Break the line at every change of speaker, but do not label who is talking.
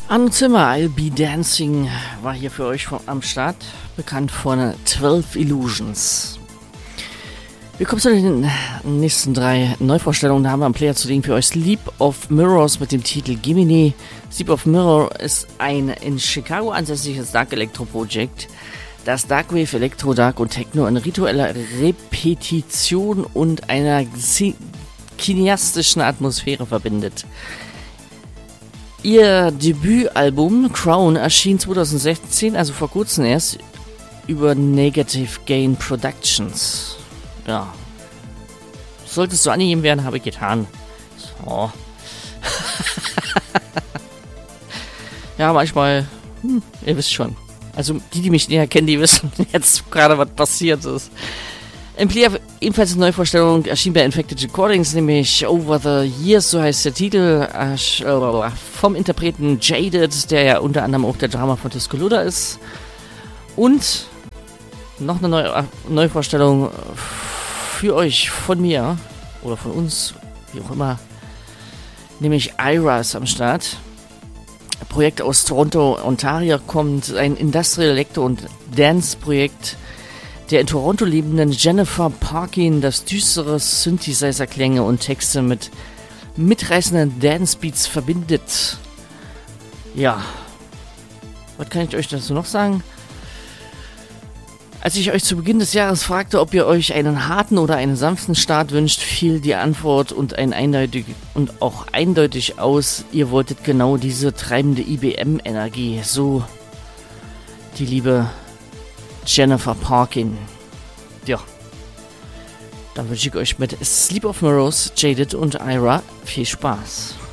Anno Zimmer, I'll Be Dancing war hier für euch am Start, bekannt von 12 Illusions. Wir kommen zu den nächsten 3 Neuvorstellungen. Da haben wir am Player zu legen für euch Sleep of Mirrors mit dem Titel Gimini. Sleep of Mirror ist ein in Chicago ansässiges Dark Electro Projekt, das Darkwave, Electro, Dark und Techno in ritueller Repetition und einer cineastischen Atmosphäre verbindet. Ihr Debütalbum Crown erschien 2016, also vor kurzem erst, über Negative Gain Productions. Ja. Sollte es so angegeben werden, habe ich getan. So. Ja, manchmal, ihr wisst schon. Also die mich näher kennen, die wissen jetzt gerade, was passiert ist. Im Player ebenfalls eine Neuvorstellung erschien bei Infected Recordings, nämlich Over the Years, so heißt der Titel, vom Interpreten Jaded, der ja unter anderem auch der Drummer von Tuscaloosa ist. Und noch eine Neuvorstellung für euch, von mir, oder von uns, wie auch immer, nämlich Ira ist am Start. Ein Projekt aus Toronto, Ontario kommt, ein Industrial Electro- und Dance-Projekt der in Toronto lebenden Jennifer Parkin, das düstere Synthesizer-Klänge und Texte mit mitreißenden Dance-Beats verbindet. Ja, was kann ich euch dazu noch sagen? Als ich euch zu Beginn des Jahres fragte, ob ihr euch einen harten oder einen sanften Start wünscht, fiel die Antwort und auch eindeutig aus, ihr wolltet genau diese treibende IBM-Energie, so die liebe Jennifer Parkin. Ja, dann wünsche ich euch mit Sleep of Mirrors, Jaded und Ira viel Spaß.